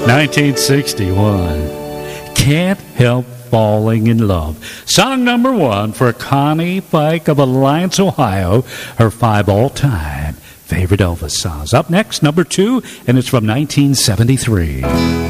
1961. Can't Help Falling in Love. Song number 1 for Connie Fike of Alliance, Ohio. Her 5 all-time favorite Elvis songs. Up next, number 2, and it's from 1973.